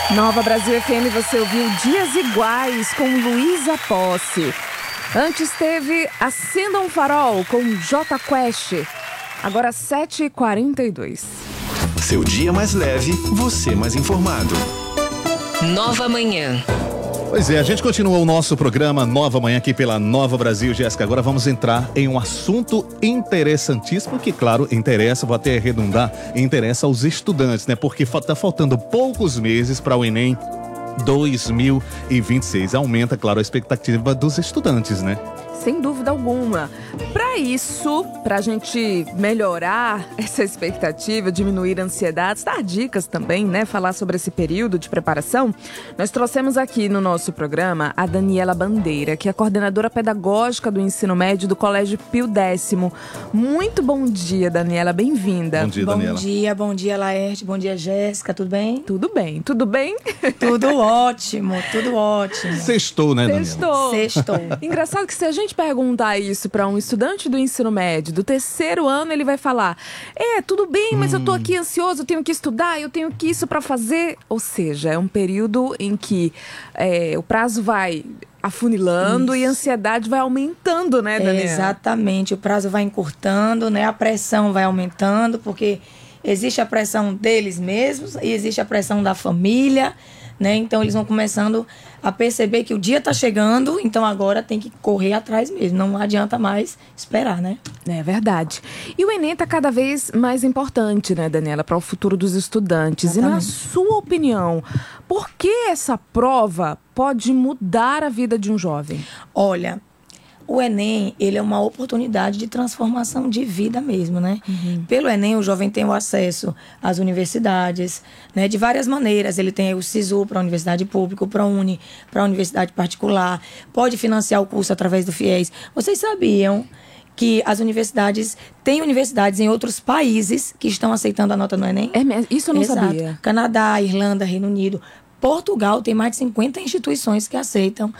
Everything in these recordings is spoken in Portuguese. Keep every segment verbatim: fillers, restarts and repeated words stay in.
Nova Brasil F M, você ouviu Dias Iguais com Luísa Posse. Antes teve Acenda um Farol com J Quest. Agora sete e quarenta e dois. Seu dia mais leve, você mais informado. Nova Manhã. Pois é, a gente continua o nosso programa Nova Manhã aqui pela Nova Brasil. Jéssica, agora vamos entrar em um assunto interessantíssimo que, claro, interessa, vou até arredondar, interessa aos estudantes, né? Porque tá faltando poucos meses para o Enem dois mil e vinte e seis. Aumenta, claro, a expectativa dos estudantes, né? Sem dúvida alguma. Para isso, para a gente melhorar essa expectativa, diminuir ansiedades, dar dicas também, né? Falar sobre esse período de preparação, nós trouxemos aqui no nosso programa a Daniela Bandeira, que é a coordenadora pedagógica do ensino médio do Colégio Pio Décimo. Muito bom dia, Daniela, bem-vinda. Bom dia, Daniela. Bom dia, bom dia, Laerte, bom dia, Jéssica, tudo bem? Tudo bem, tudo bem? Tudo ótimo, tudo ótimo. Sextou, né, Daniela? Sextou. Sextou. Engraçado que se a gente perguntar isso para um estudante do ensino médio do terceiro ano, ele vai falar: é, tudo bem, mas hum. eu tô aqui ansioso, eu tenho que estudar, eu tenho que isso para fazer. Ou seja, é um período em que é, o prazo vai afunilando isso. E a ansiedade vai aumentando, né, Daniela? É, exatamente, o prazo vai encurtando, né? A pressão vai aumentando, porque existe a pressão deles mesmos e existe a pressão da família, né? Então eles vão começando a perceber que o dia está chegando, então agora tem que correr atrás mesmo, não adianta mais esperar, né? É verdade. E o Enem está cada vez mais importante, né, Daniela, para o futuro dos estudantes. Exatamente. E na sua opinião, por que essa prova pode mudar a vida de um jovem? Olha, o Enem, ele é uma oportunidade de transformação de vida mesmo, né? Uhum. Pelo Enem, o jovem tem o acesso às universidades, né? De várias maneiras. Ele tem o SISU para a universidade pública, o ProUni para a universidade particular, pode financiar o curso através do FIES. Vocês sabiam que as universidades, tem universidades em outros países que estão aceitando a nota no Enem? É mesmo? Isso eu não Exato. sabia. Canadá, Irlanda, Reino Unido. Portugal tem mais de cinquenta instituições que aceitam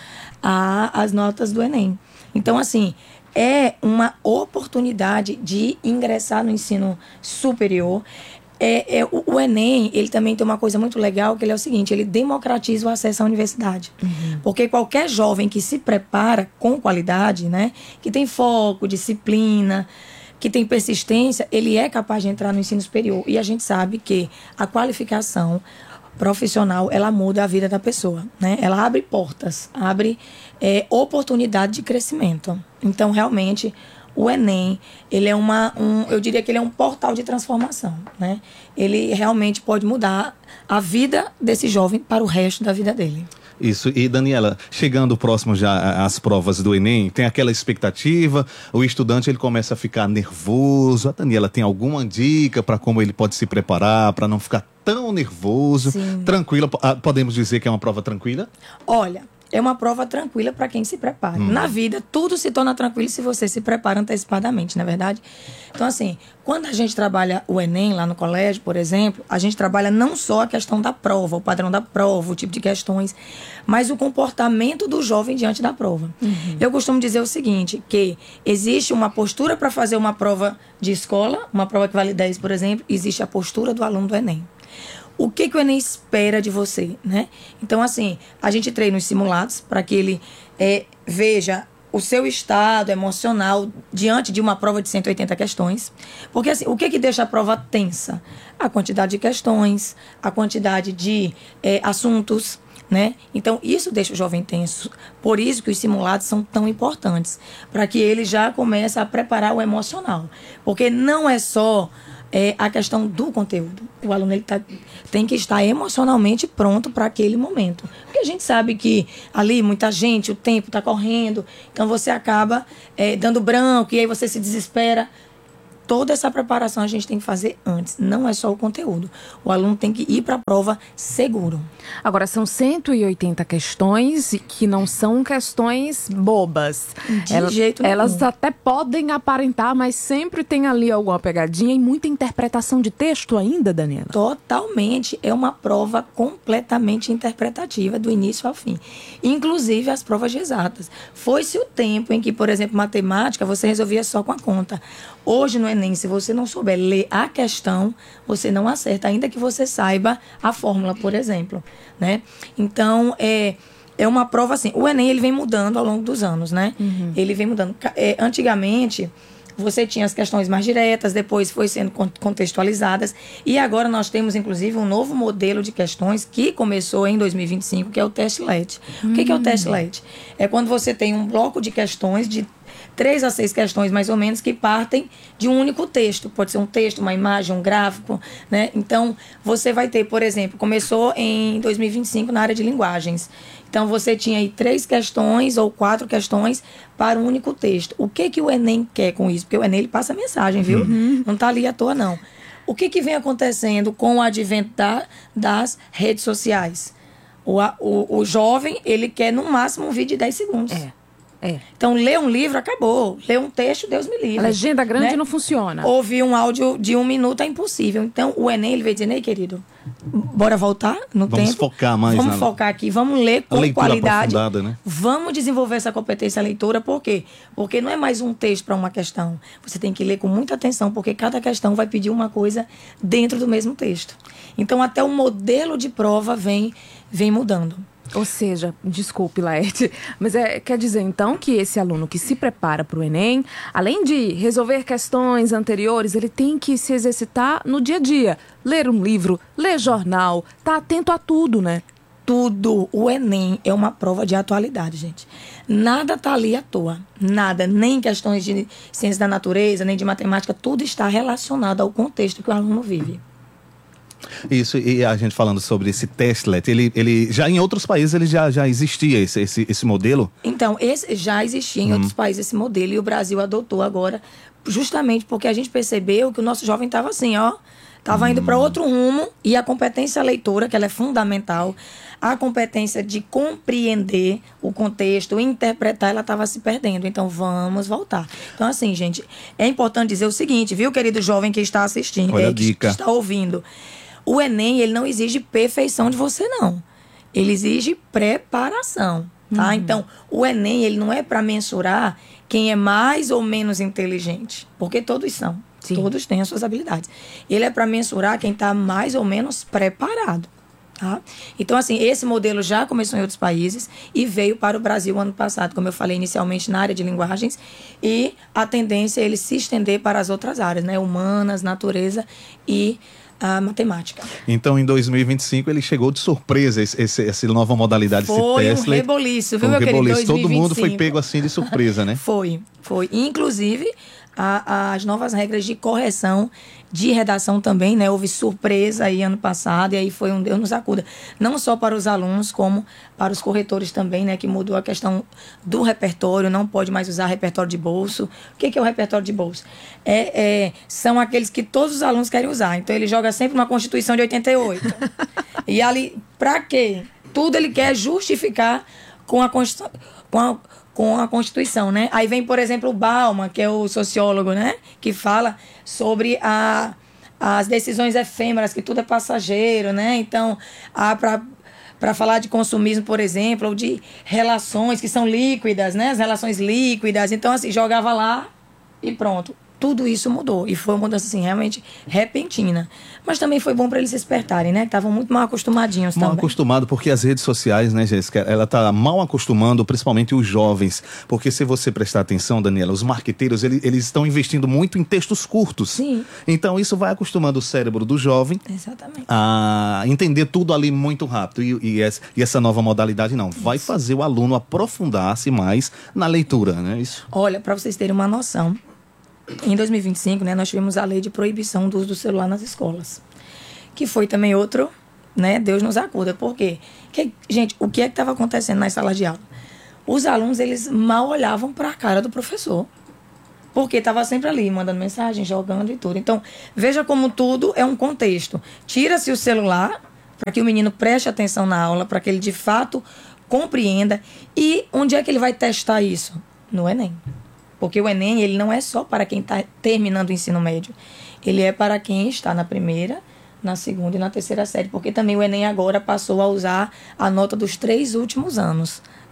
a, as notas do Enem. Então, assim, é uma oportunidade de ingressar no ensino superior. É, é, o, o Enem, ele também tem uma coisa muito legal, que ele é o seguinte, ele democratiza o acesso à universidade. Uhum. Porque qualquer jovem que se prepara com qualidade, né, que tem foco, disciplina, que tem persistência, ele é capaz de entrar no ensino superior. E a gente sabe que a qualificação profissional, ela muda a vida da pessoa, né? Ela abre portas, abre é, oportunidade de crescimento. Então, realmente, o Enem, ele é uma, um, eu diria que ele é um portal de transformação, né? Ele realmente pode mudar a vida desse jovem para o resto da vida dele. Isso, e Daniela, chegando próximo já às provas do Enem, tem aquela expectativa, o estudante ele começa a ficar nervoso. A Daniela tem alguma dica para como ele pode se preparar, para não ficar tão nervoso? Sim. Tranquila, podemos dizer que é uma prova tranquila? Olha, é uma prova tranquila para quem se prepara. Hum. Na vida, tudo se torna tranquilo se você se prepara antecipadamente, não é verdade? Então, assim, quando a gente trabalha o Enem lá no colégio, por exemplo, a gente trabalha não só a questão da prova, o padrão da prova, o tipo de questões, mas o comportamento do jovem diante da prova. Uhum. Eu costumo dizer o seguinte, que existe uma postura para fazer uma prova de escola, uma prova que vale dez, por exemplo, existe a postura do aluno do Enem. O que, que o Enem espera de você, né? Então, assim, a gente treina os simulados para que ele é, veja o seu estado emocional diante de uma prova de cento e oitenta questões. Porque, assim, o que, que deixa a prova tensa? A quantidade de questões, a quantidade de é, assuntos, né? Então, isso deixa o jovem tenso. Por isso que os simulados são tão importantes, para que ele já comece a preparar o emocional. Porque não é só é a questão do conteúdo. O aluno ele tá, tem que estar emocionalmente pronto para aquele momento. Porque a gente sabe que ali muita gente, o tempo está correndo, então você acaba é, dando branco e aí você se desespera. Toda essa preparação a gente tem que fazer antes, não é só o conteúdo. O aluno tem que ir para a prova seguro. Agora, são cento e oitenta questões que não são questões bobas. De elas, jeito nenhum. Elas até podem aparentar, mas sempre tem ali alguma pegadinha e muita interpretação de texto ainda, Daniela? Totalmente. É uma prova completamente interpretativa, do início ao fim. Inclusive as provas de exatas. Foi-se o tempo em que, por exemplo, matemática, você resolvia só com a conta. Hoje, no Enem, Enem, se você não souber ler a questão, você não acerta, ainda que você saiba a fórmula, por exemplo, né? Então, é, é uma prova assim, o Enem ele vem mudando ao longo dos anos, né? Uhum. Ele vem mudando. É, antigamente, você tinha as questões mais diretas, depois foi sendo contextualizadas, e agora nós temos, inclusive, um novo modelo de questões que começou em dois mil e vinte e cinco, que é o teste L E T. Hum. O que, que é o teste L E T? É quando você tem um bloco de questões de três a seis questões, mais ou menos, que partem de um único texto. Pode ser um texto, uma imagem, um gráfico, né? Então, você vai ter, por exemplo, começou em dois mil e vinte e cinco na área de linguagens. Então, você tinha aí três questões ou quatro questões para um único texto. O que que o Enem quer com isso? Porque o Enem, ele passa mensagem, viu? Uhum. Não está ali à toa, não. O que que vem acontecendo com o advento da, das redes sociais? O, o, o jovem, ele quer, no máximo, um vídeo de dez segundos. É. É. Então, ler um livro, acabou. Ler um texto, Deus me livre. A legenda grande, né? Não funciona. Ouvir um áudio de um minuto é impossível. Então, o Enem, ele veio dizer, Ney, querido, bora voltar no vamos tempo. Vamos focar mais. Vamos na... focar aqui, vamos ler com qualidade. Né? Vamos desenvolver essa competência leitora. Por quê? Porque não é mais um texto para uma questão. Você tem que ler com muita atenção, porque cada questão vai pedir uma coisa dentro do mesmo texto. Então, até o modelo de prova vem, vem mudando. Ou seja, desculpe, Laerte, mas é, quer dizer então que esse aluno que se prepara para o Enem, além de resolver questões anteriores, ele tem que se exercitar no dia a dia. Ler um livro, ler jornal, tá atento a tudo, né? Tudo. O Enem é uma prova de atualidade, gente. Nada tá ali à toa. Nada. Nem questões de ciência da natureza, nem de matemática. Tudo está relacionado ao contexto que o aluno vive. Isso, e a gente falando sobre esse teste L E T, ele, ele já em outros países ele já, já existia esse, esse, esse modelo? Então, esse já existia em hum. outros países esse modelo, e o Brasil adotou agora, justamente porque a gente percebeu que o nosso jovem estava assim, ó, estava hum. indo para outro rumo, e a competência leitora, que ela é fundamental, a competência de compreender o contexto, interpretar, ela estava se perdendo. Então, vamos voltar. Então, assim, gente, é importante dizer o seguinte, viu, querido jovem que está assistindo, Olha é, a dica. que está ouvindo. O Enem, ele não exige perfeição de você, não. Ele exige preparação, tá? Uhum. Então, o Enem, ele não é para mensurar quem é mais ou menos inteligente, porque todos são. Sim. Todos têm as suas habilidades. Ele é para mensurar quem está mais ou menos preparado, tá? Então, assim, esse modelo já começou em outros países e veio para o Brasil ano passado, como eu falei inicialmente, na área de linguagens, e a tendência é ele se estender para as outras áreas, né? Humanas, natureza e a matemática. Então, em dois mil e vinte e cinco, ele chegou de surpresa, esse, esse, essa nova modalidade, foi esse teste. Foi um reboliço, viu, um meu reboliço. querido? Todo mundo foi pego assim de surpresa, né? Foi, foi. Inclusive, a, as novas regras de correção de redação também, né? Houve surpresa aí ano passado, e aí foi um Deus nos acuda. Não só para os alunos, como para os corretores também, né? Que mudou a questão do repertório, não pode mais usar repertório de bolso. O que, que é o repertório de bolso? É, é, são aqueles que todos os alunos querem usar. Então, ele joga sempre uma Constituição de oitenta e oito. E ali, pra quê? Tudo ele quer justificar com a Constituição. Com a, com a Constituição, né? Aí vem, por exemplo, o Bauman, que é o sociólogo, né? Que fala sobre a, as decisões efêmeras, que tudo é passageiro, né? Então, para para falar de consumismo, por exemplo, ou de relações que são líquidas, né? As relações líquidas. Então, assim, jogava lá e pronto. Tudo isso mudou. E foi uma mudança, assim, realmente repentina. Mas também foi bom para eles se despertarem, né? Que estavam muito mal acostumadinhos mal também. Mal acostumado, porque as redes sociais, né, Jéssica? Ela tá mal acostumando, principalmente os jovens. Porque se você prestar atenção, Daniela, os marqueteiros, eles, eles estão investindo muito em textos curtos. Sim. Então, isso vai acostumando o cérebro do jovem. Exatamente. A entender tudo ali muito rápido. E, e, essa, e essa nova modalidade, não. Vai isso. fazer o aluno aprofundar-se mais na leitura, né? Isso. Olha, para vocês terem uma noção, em dois mil e vinte e cinco, né, nós tivemos a lei de proibição do uso do celular nas escolas, que foi também outro, né, Deus nos acuda. Por quê? Que, gente, o que é que estava acontecendo nas salas de aula? Os alunos, eles mal olhavam para a cara do professor, porque estava sempre ali, mandando mensagem, jogando e tudo. Então, veja como tudo é um contexto. Tira-se o celular para que o menino preste atenção na aula, para que ele, de fato, compreenda. E onde é que ele vai testar isso? No Enem. Porque o Enem, ele não é só para quem está terminando o ensino médio. Ele é para quem está na primeira, na segunda e na terceira série. Porque também o Enem agora passou a usar a nota dos três últimos anos.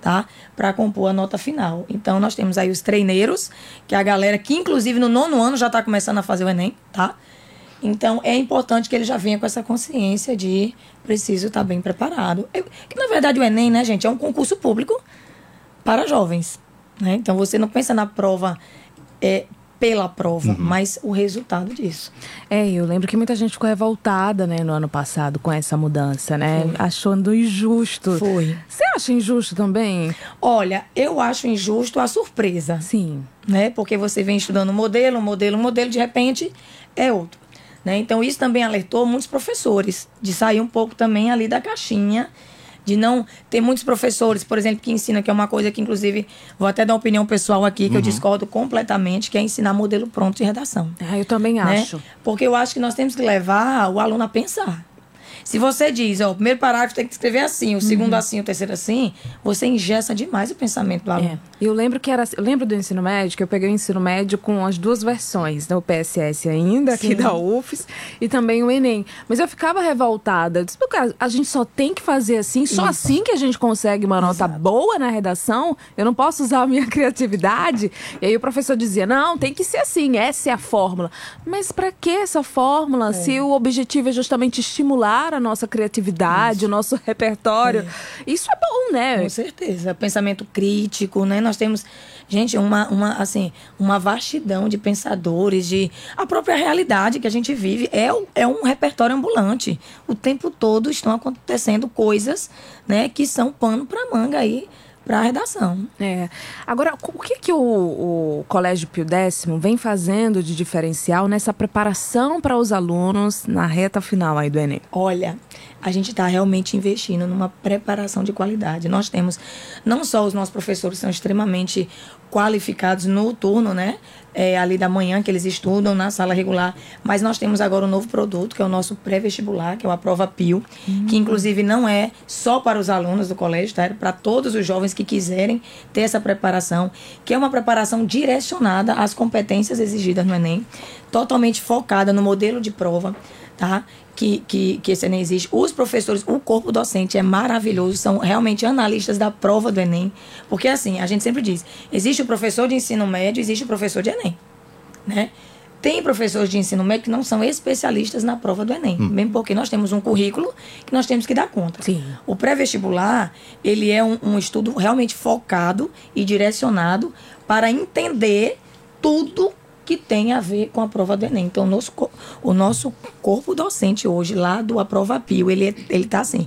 tá? Para compor a nota final. Então, nós temos aí os treineiros, que é a galera que, inclusive, no nono ano já está começando a fazer o Enem, tá? Então, é importante que ele já venha com essa consciência de preciso estar bem preparado. Eu, que, na verdade, o Enem, né, gente, é um concurso público para jovens, né? Então, você não pensa na prova é, pela prova, uhum. mas o resultado disso. É, eu lembro que muita gente ficou revoltada, né, no ano passado com essa mudança, né? Foi. Achando injusto. Foi. Você acha injusto também? Olha, eu acho injusto a surpresa. Sim. Né? Porque você vem estudando um modelo, um modelo, um modelo, de repente é outro. Né? Então, isso também alertou muitos professores, de sair um pouco também ali da caixinha, de não ter muitos professores, por exemplo, que ensinam, que é uma coisa que, inclusive, vou até dar uma opinião pessoal aqui, que uhum. eu discordo completamente, que é ensinar modelo pronto de redação. Ah, eu também né? acho. Porque eu acho que nós temos que levar o aluno a pensar. Se você diz, ó, o primeiro parágrafo tem que escrever assim, o segundo uhum. assim, o terceiro assim, você engessa demais o pensamento do aluno. É. Eu lembro que era, eu lembro do ensino médio, que eu peguei o ensino médio com as duas versões, né? O P S S ainda, aqui Sim. da U F S, e também o Enem. Mas eu ficava revoltada. Eu disse, cara, a gente só tem que fazer assim, só Isso. assim que a gente consegue uma nota Exato. boa na redação, eu não posso usar a minha criatividade. E aí o professor dizia, não, tem que ser assim, essa é a fórmula. Mas para que essa fórmula, é. se o objetivo é justamente estimular a nossa criatividade, Isso. o nosso repertório? É. Isso é bom, né? Com certeza. Pensamento crítico, né? Nós temos, gente, uma, uma, assim, uma vastidão de pensadores, de... A própria realidade que a gente vive é, é um repertório ambulante. O tempo todo estão acontecendo coisas, né, que são pano para manga aí, para a redação. É. Agora, o que, que o, o Colégio Pio Décimo vem fazendo de diferencial nessa preparação para os alunos na reta final aí do Enem? Olha, a gente está realmente investindo numa preparação de qualidade. Nós temos, não só os nossos professores são extremamente qualificados no turno, né? É, ali da manhã, que eles estudam na sala regular, mas nós temos agora um novo produto, que é o nosso pré-vestibular, que é o A Prova Pio, uhum. que inclusive não é só para os alunos do colégio, tá? É para todos os jovens que quiserem ter essa preparação, que é uma preparação direcionada às competências exigidas no Enem, totalmente focada no modelo de prova, tá? Que, que, que esse Enem existe. Os professores, o corpo docente é maravilhoso, são realmente analistas da prova do Enem, porque assim, a gente sempre diz, existe o professor de ensino médio, existe o professor de Enem, né? Tem professores de ensino médio que não são especialistas na prova do Enem, hum. mesmo porque nós temos um currículo que nós temos que dar conta. Sim. O pré-vestibular, ele é um, um estudo realmente focado e direcionado para entender tudo que tem a ver com a prova do Enem. Então, o nosso, o nosso corpo docente hoje, lá do A Prova Pio, ele está assim,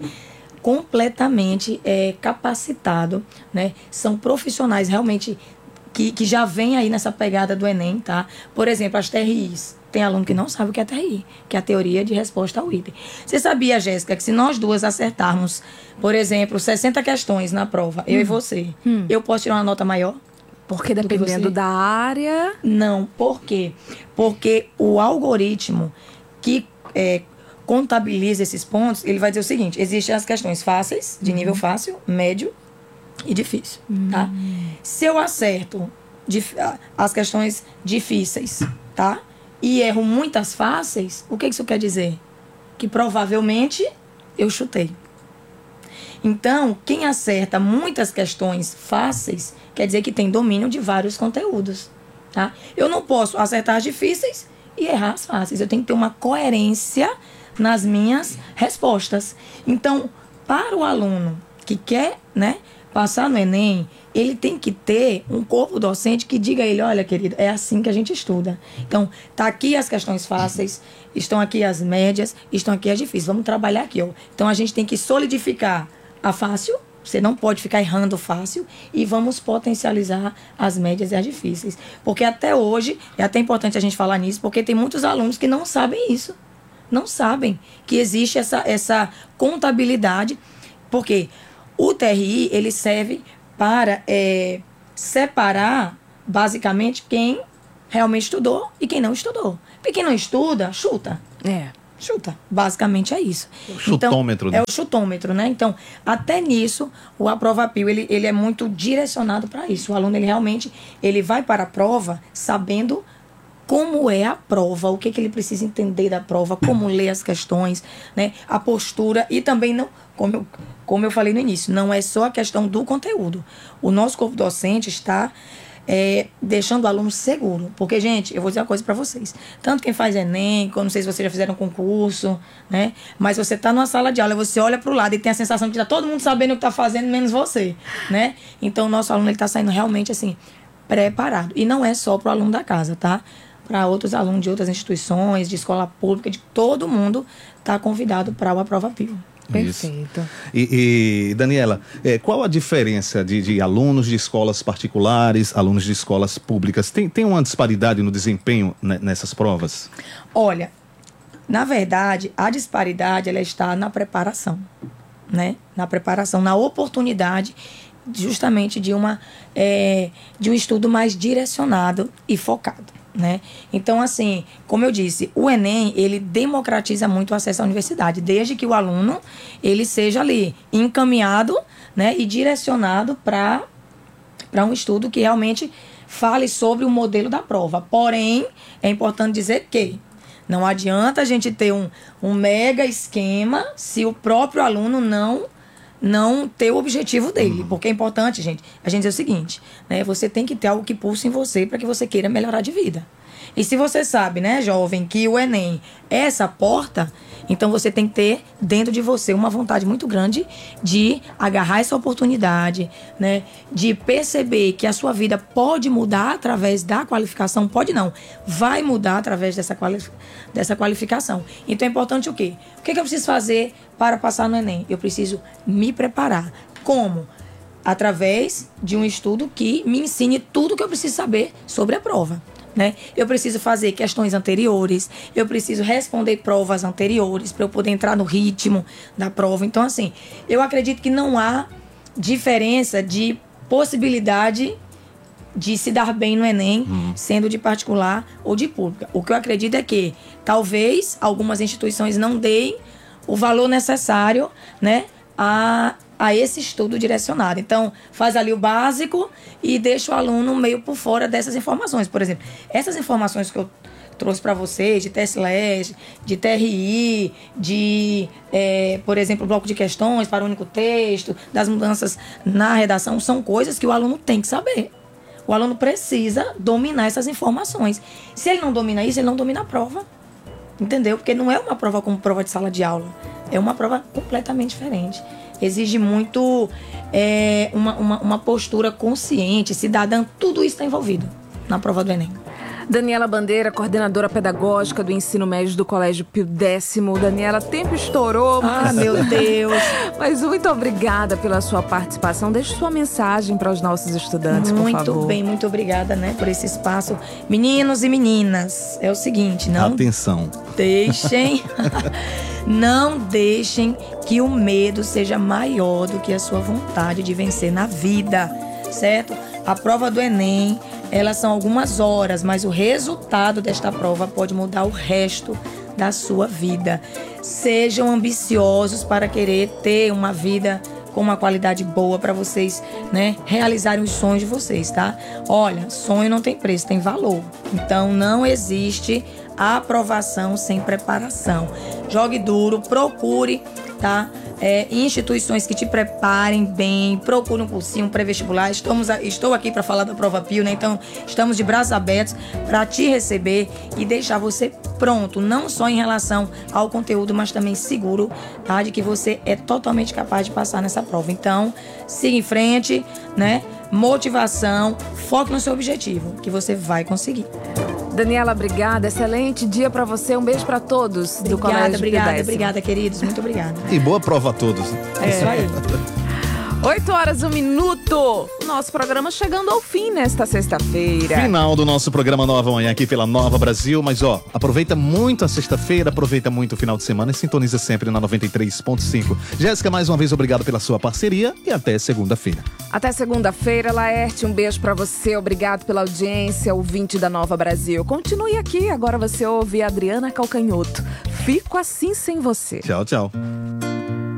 completamente é, capacitado, né? São profissionais realmente que, que já vêm aí nessa pegada do Enem, tá? Por exemplo, as T R Is. Tem aluno que não sabe o que é T R I, que é a teoria de resposta ao item. Você sabia, Jéssica, que se nós duas acertarmos, por exemplo, sessenta questões na prova, hum. eu e você, hum. eu posso tirar uma nota maior? Porque dependendo da área... Não, por quê? Porque o algoritmo que é, contabiliza esses pontos, ele vai dizer o seguinte, existem as questões fáceis, de nível fácil, médio e difícil, uhum. tá? Se eu acerto dif- as questões difíceis, tá? E erro muitas fáceis, o que isso quer dizer? Que provavelmente eu chutei. Então, quem acerta muitas questões fáceis, quer dizer que tem domínio de vários conteúdos, tá? Eu não posso acertar as difíceis e errar as fáceis. Eu tenho que ter uma coerência nas minhas respostas. Então, para o aluno que quer, né, passar no Enem, ele tem que ter um corpo docente que diga a ele, olha, querido, é assim que a gente estuda. Então, tá aqui as questões fáceis, estão aqui as médias, estão aqui as difíceis. Vamos trabalhar aqui, ó. Então, a gente tem que solidificar a fácil, você não pode ficar errando fácil, e vamos potencializar as médias e as difíceis. Porque até hoje, é até importante a gente falar nisso, porque tem muitos alunos que não sabem isso. Não sabem que existe essa, essa contabilidade, porque o T R I, ele serve para é, separar, basicamente, quem realmente estudou e quem não estudou. Porque quem não estuda, chuta. É. Chuta. Basicamente é isso. O chutômetro, então, né? É o chutômetro, né? Então, até nisso, o A Prova Pio, ele, ele é muito direcionado para isso. O aluno, ele realmente, ele vai para a prova sabendo como é a prova, o que, que ele precisa entender da prova, como ler as questões, né? A postura e também, não, como, eu, como eu falei no início, não é só a questão do conteúdo. O nosso corpo docente está é, deixando o aluno seguro. Porque, gente, eu vou dizer uma coisa para vocês. Tanto quem faz Enem, eu não sei se vocês já fizeram concurso, né? Mas você está numa sala de aula, você olha para o lado e tem a sensação de que está todo mundo sabendo o que está fazendo, menos você, né? Então, o nosso aluno está saindo realmente, assim, preparado. E não é só para o aluno da casa, tá? Para outros alunos de outras instituições, de escola pública, de todo mundo está convidado para a Prova P I U. Perfeito. E, e Daniela, é, qual a diferença de, de alunos de escolas particulares, alunos de escolas públicas? Tem, tem uma disparidade no desempenho né, nessas provas? Olha, na verdade, a disparidade ela está na preparação, né? Na preparação, na oportunidade justamente de, uma, é, de um estudo mais direcionado e focado, né? Então, assim, como eu disse, o Enem, ele democratiza muito o acesso à universidade, desde que o aluno, ele seja ali encaminhado, né, e direcionado para para um estudo que realmente fale sobre o modelo da prova. Porém, é importante dizer que não adianta a gente ter um, um mega esquema se o próprio aluno não não ter o objetivo dele, porque é importante, gente, a gente dizer o seguinte, né, você tem que ter algo que pulse em você para que você queira melhorar de vida. E se você sabe, né, jovem, que o Enem é essa porta, então você tem que ter dentro de você uma vontade muito grande de agarrar essa oportunidade, né, de perceber que a sua vida pode mudar através da qualificação, pode não, vai mudar através dessa, quali dessa qualificação. Então é importante o quê? O que, que eu preciso fazer para passar no Enem? Eu preciso me preparar. Como? Através de um estudo que me ensine tudo que eu preciso saber sobre a prova. Né? Eu preciso fazer questões anteriores, eu preciso responder provas anteriores para eu poder entrar no ritmo da prova. Então, assim, eu acredito que não há diferença de possibilidade de se dar bem no Enem, uhum. sendo de particular ou de pública. O que eu acredito é que talvez algumas instituições não deem o valor necessário, né, a a esse estudo direcionado. Então, faz ali o básico e deixa o aluno meio por fora dessas informações. Por exemplo, essas informações que eu trouxe para vocês, de T S L E S, de T R I, de, é, por exemplo, bloco de questões para o único texto, das mudanças na redação, são coisas que o aluno tem que saber. O aluno precisa dominar essas informações. Se ele não domina isso, ele não domina a prova. Entendeu? Porque não é uma prova como prova de sala de aula. É uma prova completamente diferente. Exige muito é, uma, uma, uma postura consciente, cidadã, tudo isso está envolvido na prova do Enem. Daniela Bandeira, coordenadora pedagógica do ensino médio do Colégio Pio Décimo. Daniela, tempo estourou. Ah, mas... meu Deus. Mas muito obrigada pela sua participação. Deixe sua mensagem para os nossos estudantes, muito por favor. Muito bem, muito obrigada, né, por esse espaço. Meninos e meninas, é o seguinte, não... Atenção. Deixem... Não deixem que o medo seja maior do que a sua vontade de vencer na vida, certo? A prova do Enem, elas são algumas horas, mas o resultado desta prova pode mudar o resto da sua vida. Sejam ambiciosos para querer ter uma vida com uma qualidade boa para vocês, né, realizarem os sonhos de vocês, tá? Olha, sonho não tem preço, tem valor. Então, não existe aprovação sem preparação. Jogue duro, procure, tá? É, instituições que te preparem bem, procure um cursinho, um pré-vestibular. Estamos a, estou aqui para falar da Prova P I U, né? Então, estamos de braços abertos para te receber e deixar você pronto, não só em relação ao conteúdo, mas também seguro, tá? De que você é totalmente capaz de passar nessa prova. Então, siga em frente, né? Motivação, foque no seu objetivo, que você vai conseguir. Daniela, obrigada. Excelente dia para você. Um beijo para todos obrigada, do Colégio Obrigada, Pio Décimo. obrigada, queridos. Muito obrigada. E boa prova a todos. É isso aí. oito horas, um minuto. Nosso programa chegando ao fim nesta sexta-feira. Final do nosso programa Nova Manhã aqui pela Nova Brasil. Mas ó, aproveita muito a sexta-feira, aproveita muito o final de semana e sintoniza sempre na noventa e três ponto cinco. Jéssica, mais uma vez, obrigado pela sua parceria e até segunda-feira. Até segunda-feira, Laerte. Um beijo pra você. Obrigado pela audiência, ouvinte da Nova Brasil. Continue aqui. Agora você ouve a Adriana Calcanhoto. Fico assim sem você. Tchau, tchau.